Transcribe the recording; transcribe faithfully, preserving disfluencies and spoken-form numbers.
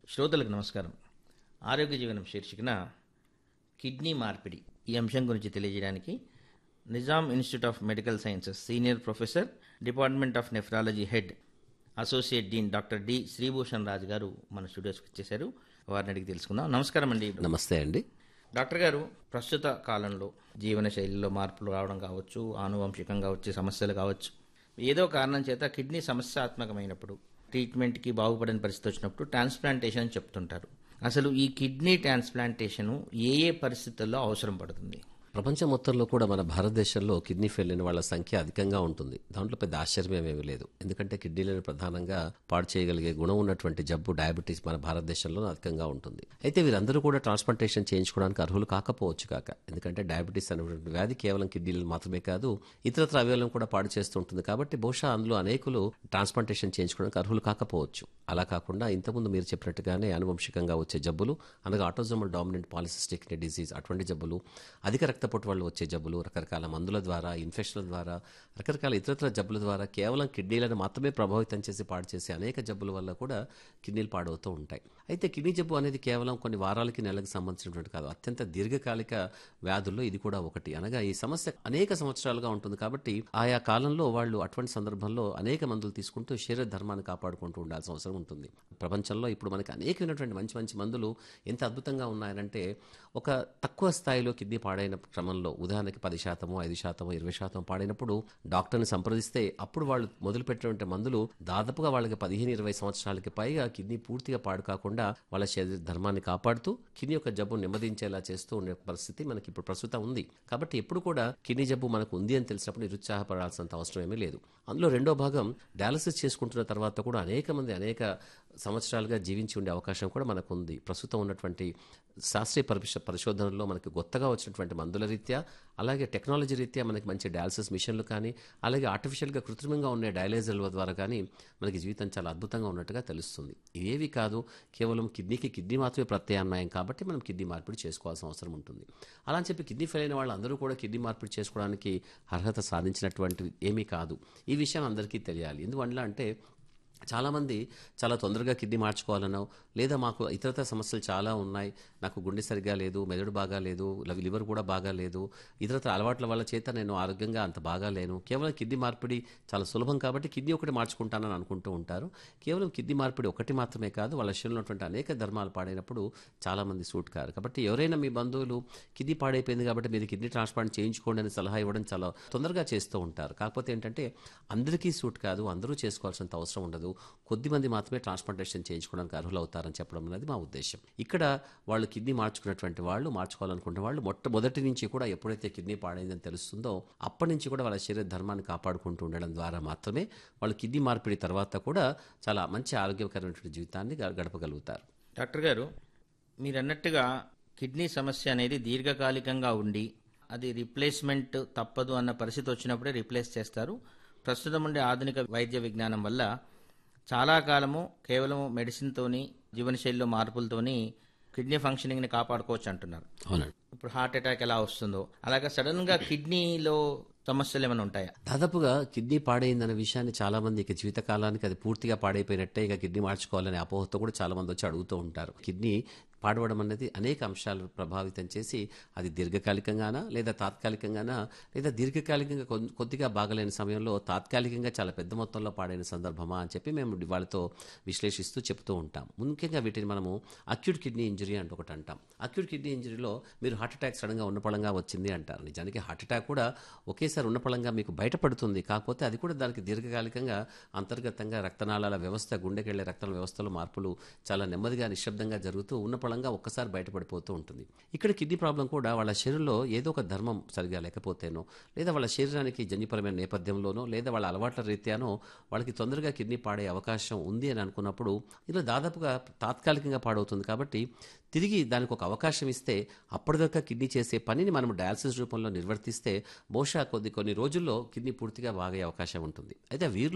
శ్రోతలకు నమస్కారం. ఆరోగ్య జీవనం శీర్షికన కిడ్నీ మార్పిడి ఈ అంశం గురించి తెలియజేయడానికి Nizam institute of medical sciences senior professor, department of nephrology head, associate dean doctor D Sribhushan రాజు గారు మన స్టూడియోస్కి వచ్చేశారు. వారిని అడిగి తెలుసుకుందాం. నమస్కారం అండి. నమస్తే అండి. డాక్టర్ గారు, ప్రస్తుత కాలంలో జీవన శైలిలో మార్పులు రావడం కావచ్చు, ఆనువంశికంగా వచ్చే సమస్యలు కావచ్చు, ఏదో కారణం చేత కిడ్నీ సమస్యాత్మకమైనప్పుడు ట్రీట్మెంట్కి బాగుపడని పరిస్థితి వచ్చినప్పుడు ట్రాన్స్ప్లాంటేషన్ అని చెప్తుంటారు. అసలు ఈ కిడ్నీ ట్రాన్స్ప్లాంటేషన్ ఏ ఏ పరిస్థితుల్లో అవసరం పడుతుంది? ప్రపంచం మొత్తంలో కూడా మన భారతదేశంలో కిడ్నీ ఫెయిల్ అయిన వాళ్ళ సంఖ్య అధికంగా ఉంటుంది. దాంట్లో పెద్ద ఆశ్చర్యం ఏమీ లేదు. ఎందుకంటే కిడ్నీలను ప్రధానంగా పాడు చేయగలిగే గుణం ఉన్నటువంటి జబ్బు డయాబెటీస్ మన భారతదేశంలో అధికంగా ఉంటుంది. అయితే వీరందరూ కూడా ట్రాన్స్ప్లాంటేషన్ చేయించుకోవడానికి అర్హులు కాకపోవచ్చు కాక, ఎందుకంటే డయాబెటీస్ అనేటువంటి వ్యాధి కేవలం కిడ్నీలను మాత్రమే కాదు, ఇతరత్ర అవయవాలను కూడా పాడు చేస్తూ ఉంటుంది. కాబట్టి బహుశా అందులో అనేకులు ట్రాన్స్ప్లాంటేషన్ చేయించుకోవడానికి అర్హులు కాకపోవచ్చు. అలా కాకుండా ఇంతకుముందు మీరు చెప్పినట్టుగానే అనువంశికంగా వచ్చే జబ్బులు, అనగా autosomal dominant polycystic kidney disease, అటువంటి జబ్బులు, అధిక రక్తపోటు వల్ల వచ్చే జబ్బులు, రకరకాల మందుల ద్వారా, ఇన్ఫెక్షన్ల ద్వారా, రకరకాల ఇతరత్ర జబ్బుల ద్వారా కేవలం కిడ్నీలను మాత్రమే ప్రభావితం చేసి పాడు చేసే అనేక జబ్బుల వల్ల కూడా కిడ్నీలు పాడవుతూ ఉంటాయి. అయితే కిడ్నీ జబ్బు అనేది కేవలం కొన్ని వారాలకి నెలలకు సంబంధించినటువంటి కాదు, అత్యంత దీర్ఘకాలిక వ్యాధుల్లో ఇది కూడా ఒకటి. అనగా ఈ సమస్య అనేక సంవత్సరాలుగా ఉంటుంది. కాబట్టి ఆయా కాలంలో వాళ్ళు అటువంటి సందర్భంలో అనేక మందులు తీసుకుంటూ శరీర ధర్మాన్ని కాపాడుకుంటూ ఉండాల్సిన అవసరం ఉంటుంది. ప్రపంచంలో ఇప్పుడు మనకి అనేకమైనటువంటి మంచి మంచి మందులు ఎంత అద్భుతంగా ఉన్నాయంటే, ఒక తక్కువ స్థాయిలో కిడ్నీ పాడైన క్రమంలో, ఉదాహరణకి పది శాతము ఐదు శాతము ఇరవై శాతం పాడైనప్పుడు డాక్టర్ని సంప్రదిస్తే అప్పుడు వాళ్ళు మొదలుపెట్టినటువంటి మందులు దాదాపుగా వాళ్ళకి పదిహేను ఇరవై సంవత్సరాలకి పైగా కిడ్నీ పూర్తిగా పాడు కాకుండా వాళ్ళ శరీర ధర్మాన్ని కాపాడుతూ కిడ్నీ యొక్క జబ్బు నెమ్మదించేలా చేస్తూ ఉండే పరిస్థితి మనకి ఇప్పుడు ప్రస్తుతం ఉంది. కాబట్టి ఎప్పుడు కూడా కిడ్నీ జబ్బు మనకు ఉంది అని తెలిసినప్పుడు నిరుత్సాహపడాల్సినంత అవసరం ఏమీ లేదు. అందులో రెండో భాగం, డయాలసిస్ చేసుకుంటున్న తర్వాత కూడా అనేక మంది అనేక సంవత్సరాలుగా జీవించి ఉండే అవకాశం కూడా మనకు ఉంది. ప్రస్తుతం ఉన్నటువంటి శాస్త్రీయ పరిశ పరిశోధనల్లో మనకి కొత్తగా వచ్చినటువంటి మందుల రీత్యా, అలాగే టెక్నాలజీ రీత్యా మనకి మంచి డయాలసిస్ మిషన్లు కానీ, అలాగే ఆర్టిఫిషియల్గా కృత్రిమంగా ఉండే డయాలైజర్ల ద్వారా కానీ మనకి జీవితం చాలా అద్భుతంగా ఉన్నట్టుగా తెలుస్తుంది. ఇవేవి కాదు, కేవలం కిడ్నీకి కిడ్నీ మాత్రమే ప్రత్యామ్నాయం. కాబట్టి మనం కిడ్నీ మార్పిడి చేసుకోవాల్సిన అవసరం ఉంటుంది. అలా అని చెప్పి కిడ్నీ ఫెయిల్ అయిన వాళ్ళందరూ కూడా కిడ్నీ మార్పిడి చేసుకోవడానికి అర్హత సాధించినటువంటిది ఏమీ కాదు. ఈ విషయం అందరికీ తెలియాలి. ఎందువల్ల అంటే, చాలామంది చాలా తొందరగా కిడ్నీ మార్చుకోవాలనో, లేదా మాకు ఇతరత సమస్యలు చాలా ఉన్నాయి, నాకు గుండె సరిగా లేదు, మెదడు బాగా లేదు, లివర్ కూడా బాగా లేదు, ఇతరత అలవాట్ల వల్ల చేత నేను ఆరోగ్యంగా అంత బాగా లేను, కేవలం కిడ్నీ మార్పిడి చాలా సులభం కాబట్టి కిడ్నీ ఒకటి మార్చుకుంటానని అనుకుంటూ ఉంటారు. కేవలం కిడ్నీ మార్పిడి ఒకటి మాత్రమే కాదు, వాళ్ళ శరీరంలో ఉన్నటువంటి అనేక ధర్మాలు పాడైనప్పుడు చాలామంది సూట్ కారు. కాబట్టి ఎవరైనా మీ బంధువులు కిడ్నీ పాడైపోయింది కాబట్టి మీరు కిడ్నీ ట్రాన్స్ప్లాంట్ చేయించుకోండి అని సలహా ఇవ్వడం చాలా తొందరగా చేస్తూ ఉంటారు. కాకపోతే ఏంటంటే, అందరికీ సూట్ కాదు, అందరూ చేసుకోవాల్సినంత అవసరం ఉండదు. కొద్ది మంది మాత్రమే ట్రాన్స్ప్లాంటేషన్ చేయించుకోవడానికి అర్హులు అవుతారని చెప్పడం అనేది మా ఉద్దేశం. ఇక్కడ వాళ్ళు కిడ్నీ మార్చుకున్నటువంటి వాళ్ళు, మార్చుకోవాలనుకునే వాళ్ళు మొట్టమొదటి నుంచి కూడా ఎప్పుడైతే కిడ్నీ పాడైందని తెలుస్తుందో అప్పటి నుంచి కూడా వాళ్ళ శరీర ధర్మాన్ని కాపాడుకుంటూ ఉండడం ద్వారా మాత్రమే వాళ్ళు కిడ్నీ మార్పిడి తర్వాత కూడా చాలా మంచి ఆరోగ్యకరమైనటువంటి జీవితాన్ని గడపగలుగుతారు. డాక్టర్ గారు, మీరు అన్నట్టుగా కిడ్నీ సమస్య అనేది దీర్ఘకాలికంగా ఉండి అది రీప్లేస్మెంట్ తప్పదు అన్న పరిస్థితి వచ్చినప్పుడే రీప్లేస్ చేస్తారు. ప్రస్తుతం ఉండే ఆధునిక వైద్య విజ్ఞానం వల్ల చాలా కాలము కేవలం మెడిసిన్తోని, జీవనశైలిలో మార్పులతోని కిడ్నీ ఫంక్షనింగ్ని కాపాడుకోవచ్చు అంటున్నారు. అవునండి. ఇప్పుడు హార్ట్ అటాక్ ఎలా వస్తుందో అలాగే సడన్గా కిడ్నీలో సమస్యలు ఏమైనా ఉంటాయా? దాదాపుగా కిడ్నీ పాడైందన్న విషయాన్ని చాలా మంది ఇక జీవితకాలానికి అది పూర్తిగా పాడైపోయినట్టే, ఇక కిడ్నీ మార్చుకోవాలనే అపోహతో కూడా చాలా మంది వచ్చి అడుగుతూ ఉంటారు. కిడ్నీ పాడవడం అనేది అనేక అంశాలు ప్రభావితం చేసి, అది దీర్ఘకాలికంగానా లేదా తాత్కాలికంగానా, లేదా దీర్ఘకాలికంగా కొద్దిగా బాగలేని సమయంలో తాత్కాలికంగా చాలా పెద్ద మొత్తంలో పాడైన సందర్భమా అని చెప్పి మేము వాళ్ళతో విశ్లేషిస్తూ చెప్తూ ఉంటాం. ముఖ్యంగా వీటిని మనము అక్యూట్ కిడ్నీ ఇంజరీ అంటే ఒకటి అంటాం. అక్యూట్ కిడ్నీ ఇంజరీలో మీరు హార్ట్ అటాక్ సడన్గా ఉన్నపళంగా వచ్చింది అంటారు. నిజానికి హార్ట్ అటాక్ కూడా ఒకేసారి ఉన్నపళంగా మీకు బయటపడుతుంది. కాకపోతే అది కూడా దానికి దీర్ఘకాలికంగా అంతర్గతంగా రక్తనాళాల వ్యవస్థ, గుండెకెళ్లే రక్తనాళ వ్యవస్థలో మార్పులు చాలా నెమ్మదిగా నిశ్శబ్దంగా జరుగుతూ ఉన్న పళంగా ఒక్కసారి బయటపడిపోతూ ఉంటుంది. ఇక్కడ కిడ్నీ ప్రాబ్లం కూడా వాళ్ళ శరీరంలో ఏదో ఒక ధర్మం సరిగా లేకపోతేనో, లేదా వాళ్ళ శరీరానికి జన్యుపరమైన నేపథ్యంలోనో, లేదా వాళ్ళ అలవాట్ల రీత్యానో వాళ్ళకి తొందరగా కిడ్నీ పాడే అవకాశం ఉంది అని అనుకున్నప్పుడు ఇలా దాదాపుగా తాత్కాలికంగా పాడవుతుంది. కాబట్టి తిరిగి దానికి ఒక అవకాశం ఇస్తే, అప్పటిదాకా కిడ్నీ చేసే పనిని మనం డయాలసిస్ రూపంలో నిర్వర్తిస్తే బహుశా కొద్ది కొన్ని రోజుల్లో కిడ్నీ పూర్తిగా బాగే అవకాశం ఉంటుంది. అయితే వీరిలో